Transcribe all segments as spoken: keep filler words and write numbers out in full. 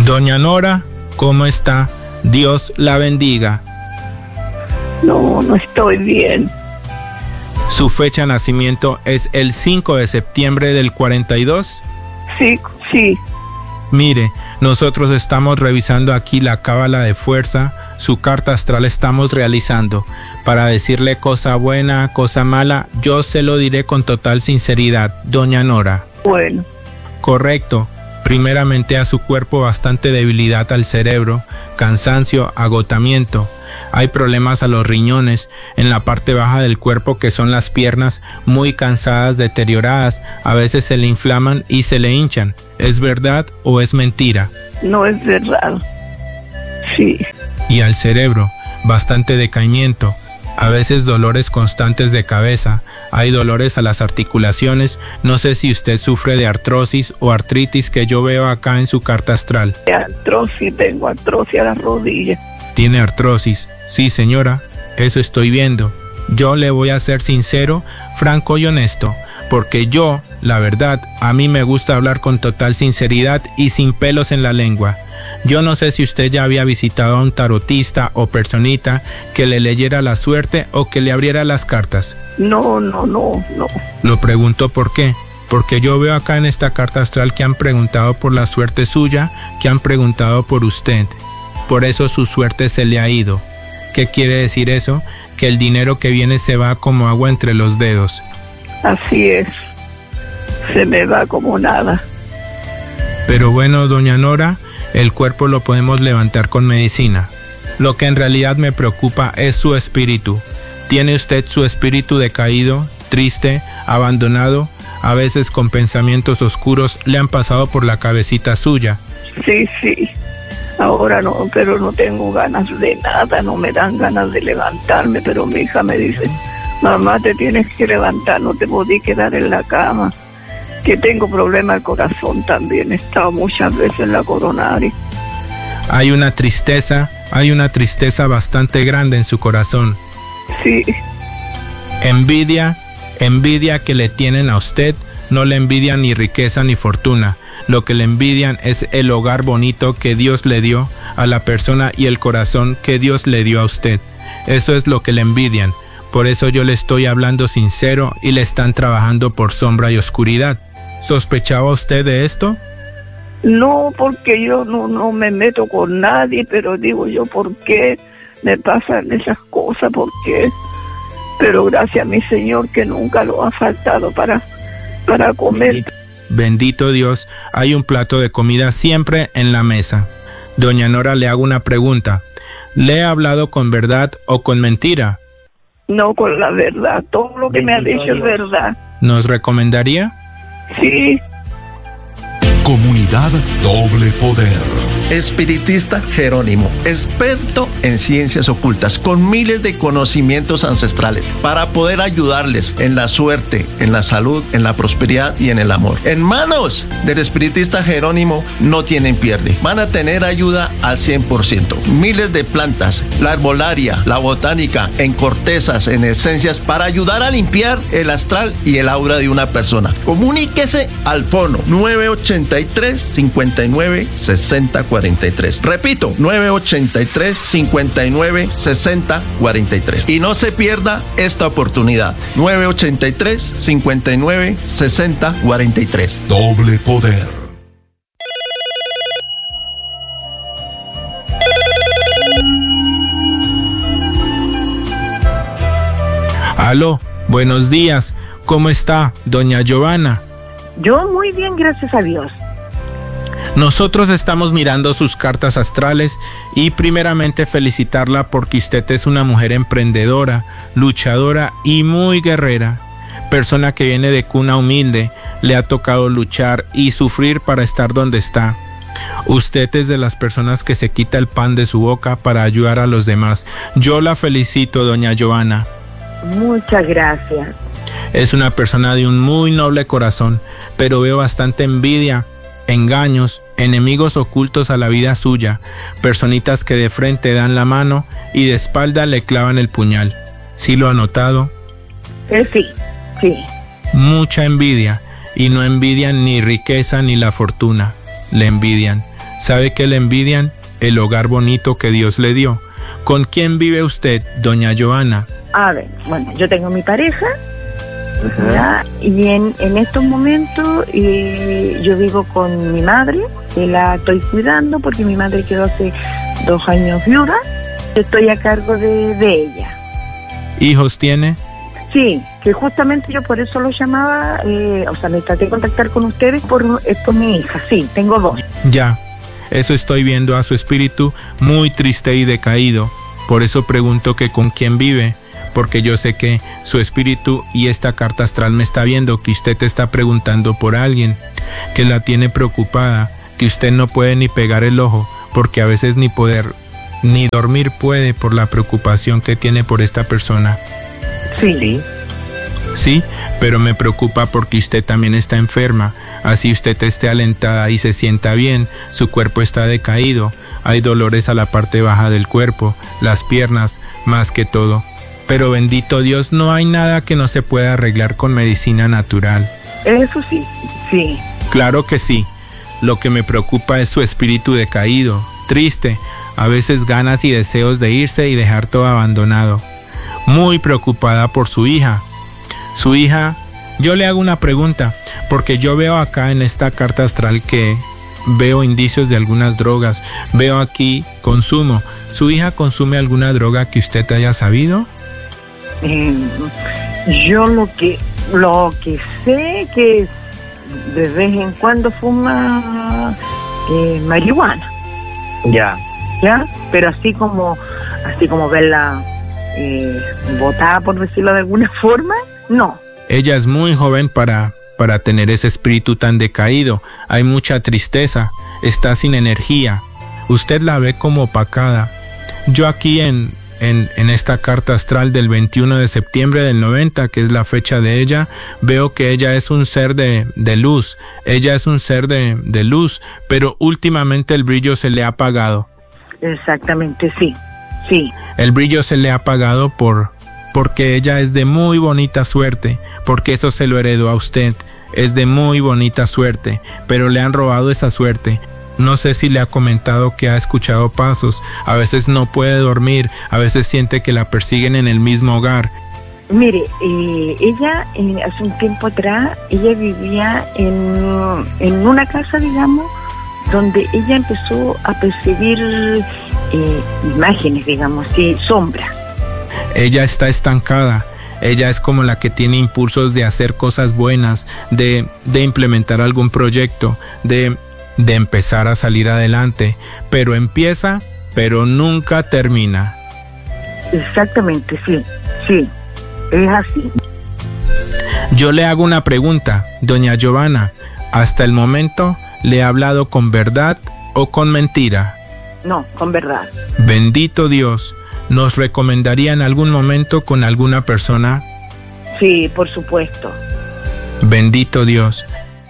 Doña Nora, ¿cómo está? Dios la bendiga. No, no estoy bien. ¿Su fecha de nacimiento es el cinco de septiembre del cuarenta y dos? Sí, sí. Mire, nosotros estamos revisando aquí la cábala de fuerza, su carta astral estamos realizando. Para decirle cosa buena, cosa mala, yo se lo diré con total sinceridad, doña Nora. Bueno. Correcto. Primeramente a su cuerpo bastante debilidad al cerebro, cansancio, agotamiento. Hay problemas a los riñones, en la parte baja del cuerpo que son las piernas, muy cansadas, deterioradas, a veces se le inflaman y se le hinchan. ¿Es verdad o es mentira? No es verdad. Sí. Y al cerebro, bastante decaimiento, a veces dolores constantes de cabeza, hay dolores a las articulaciones, no sé si usted sufre de artrosis o artritis que yo veo acá en su carta astral. Artrosis, tengo artrosis a las rodillas. ¿Tiene artrosis? Sí, señora, eso estoy viendo. Yo le voy a ser sincero, franco y honesto, porque yo, la verdad, a mí me gusta hablar con total sinceridad y sin pelos en la lengua. Yo no sé si usted ya había visitado a un tarotista o personita que le leyera la suerte o que le abriera las cartas. No, no, no, no. Lo pregunto por qué. Porque yo veo acá en esta carta astral que han preguntado por la suerte suya, que han preguntado por usted. Por eso su suerte se le ha ido. ¿Qué quiere decir eso? Que el dinero que viene se va como agua entre los dedos. Así es. Se me va como nada. Pero bueno, doña Nora, el cuerpo lo podemos levantar con medicina. Lo que en realidad me preocupa es su espíritu. ¿Tiene usted su espíritu decaído, triste, abandonado? A veces con pensamientos oscuros le han pasado por la cabecita suya. Sí, sí. Ahora no, pero no tengo ganas de nada, no me dan ganas de levantarme, pero mi hija me dice, mamá, te tienes que levantar, no te podí quedar en la cama. Que tengo problema al corazón también, he estado muchas veces en la coronaria. Hay una tristeza, hay una tristeza bastante grande en su corazón. Sí. Envidia, envidia que le tienen a usted, no le envidian ni riqueza ni fortuna. Lo que le envidian es el hogar bonito que Dios le dio a la persona y el corazón que Dios le dio a usted. Eso es lo que le envidian. Por eso yo le estoy hablando sincero y le están trabajando por sombra y oscuridad. ¿Sospechaba usted de esto? No, porque yo no, no me meto con nadie, pero digo yo, ¿por qué me pasan esas cosas? ¿Por qué? Pero gracias a mi Señor que nunca lo ha faltado para, para comer. Bendito Dios, hay un plato de comida siempre en la mesa. Doña Nora, le hago una pregunta. ¿Le he hablado con verdad o con mentira? No, con la verdad. Todo lo que me ha dicho es verdad. ¿Nos recomendaría? Sí. Comunidad Doble Poder. Espiritista Jerónimo, experto en ciencias ocultas, con miles de conocimientos ancestrales para poder ayudarles en la suerte, en la salud, en la prosperidad y en el amor. En manos del espiritista Jerónimo no tienen pierde. Van a tener ayuda al cien por ciento. Miles de plantas, la herbolaria, la botánica, en cortezas, en esencias, para ayudar a limpiar el astral y el aura de una persona. Comuníquese al fono nueve ochenta y tres, cincuenta y nueve, sesenta, cuarenta y tres. Repito, nueve ochenta y tres, cincuenta y nueve, sesenta, cuarenta y tres. Y no se pierda esta oportunidad. nueve ochenta y tres, cincuenta y nueve, sesenta, cuarenta y tres. Doble Poder. Aló, buenos días. ¿Cómo está, doña Giovanna? Yo muy bien, gracias a Dios. Nosotros estamos mirando sus cartas astrales y primeramente felicitarla porque usted es una mujer emprendedora, luchadora y muy guerrera. Persona que viene de cuna humilde, le ha tocado luchar y sufrir para estar donde está. Usted es de las personas que se quita el pan de su boca para ayudar a los demás. Yo la felicito, doña Giovanna. Muchas gracias. Es una persona de un muy noble corazón, pero veo bastante envidia, engaños, enemigos ocultos a la vida suya, personitas que de frente dan la mano y de espalda le clavan el puñal. ¿Sí lo ha notado? Eh, sí, sí. Mucha envidia, y no envidian ni riqueza ni la fortuna, le envidian ¿Sabe que le envidian? El hogar bonito que Dios le dio. ¿Con quién vive usted, doña Joana? A ver, bueno, yo tengo mi pareja, ¿ya? Y en, en estos momentos eh, yo vivo con mi madre, que la estoy cuidando porque mi madre quedó hace dos años viuda. Estoy a cargo de, de ella. ¿Hijos tiene? Sí, que justamente yo por eso lo llamaba, eh, o sea, me traté de contactar con ustedes por, eh, por mi hija, sí, tengo dos. Ya, eso estoy viendo a su espíritu muy triste y decaído. Por eso pregunto que con quién vive, porque yo sé que su espíritu y esta carta astral me está viendo que usted te está preguntando por alguien, que la tiene preocupada, que usted no puede ni pegar el ojo, porque a veces ni poder, ni dormir puede por la preocupación que tiene por esta persona. Sí. Sí, pero me preocupa porque usted también está enferma. Así usted esté alentada y se sienta bien, su cuerpo está decaído. Hay dolores a la parte baja del cuerpo, las piernas, más que todo. Pero bendito Dios, no hay nada que no se pueda arreglar con medicina natural. Eso sí, sí. Claro que sí. Lo que me preocupa es su espíritu decaído, triste, a veces ganas y deseos de irse y dejar todo abandonado. Muy preocupada por su hija. Su hija, yo le hago una pregunta, porque yo veo acá en esta carta astral que veo indicios de algunas drogas. Veo aquí consumo. ¿Su hija consume alguna droga que usted haya sabido? Eh, yo lo que lo que sé que de vez en cuando fuma eh, marihuana. Ya. ¿Ya? Pero así como así como verla eh, botada, por decirlo de alguna forma, no. Ella es muy joven para, para tener ese espíritu tan decaído. Hay mucha tristeza, está sin energía. Usted la ve como opacada. Yo aquí en, en, en esta carta astral del veintiuno de septiembre del noventa, que es la fecha de ella, veo que ella es un ser de, de luz. Ella es un ser de, de luz, pero últimamente el brillo se le ha apagado. Exactamente, sí, sí. El brillo se le ha apagado por, porque ella es de muy bonita suerte, porque eso se lo heredó a usted. Es de muy bonita suerte, pero le han robado esa suerte. No sé si le ha comentado que ha escuchado pasos, a veces no puede dormir, a veces siente que la persiguen en el mismo hogar. Mire, eh, ella eh, hace un tiempo atrás, ella vivía en, en una casa, digamos, donde ella empezó a percibir eh, imágenes, digamos, sí, sombras. Ella está estancada. Ella es como la que tiene impulsos de hacer cosas buenas, de, de implementar algún proyecto, de, de empezar a salir adelante, pero empieza, pero nunca termina. Exactamente, sí, sí, es así. Yo le hago una pregunta, doña Joana. Hasta el momento, ¿le ha hablado con verdad o con mentira? No, con verdad. Bendito Dios. ¿Nos recomendaría en algún momento con alguna persona? Sí, por supuesto. Bendito Dios.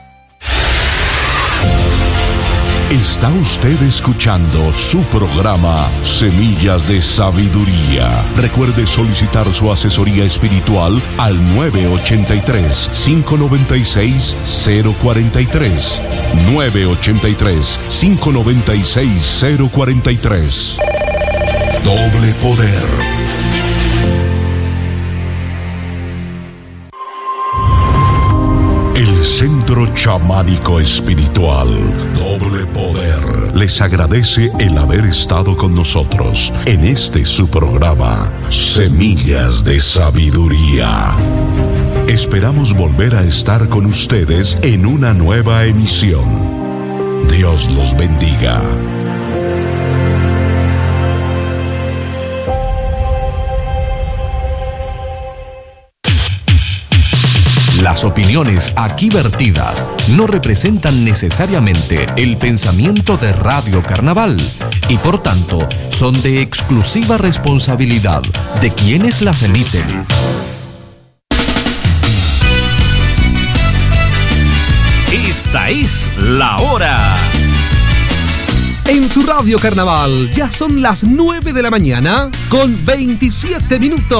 Está usted escuchando su programa Semillas de Sabiduría. Recuerde solicitar su asesoría espiritual al nueve ocho tres, cinco nueve seis, cero cuatro tres. nueve ocho tres, cinco nueve seis, cero cuatro tres. Doble poder. El Centro Chamánico Espiritual Doble Poder les agradece el haber estado con nosotros en este su programa Semillas de Sabiduría. Esperamos volver a estar con ustedes en una nueva emisión. Dios los bendiga. Las opiniones aquí vertidas no representan necesariamente el pensamiento de Radio Carnaval y por tanto son de exclusiva responsabilidad de quienes las emiten. Esta es la hora. En su Radio Carnaval ya son las nueve de la mañana con veintisiete minutos.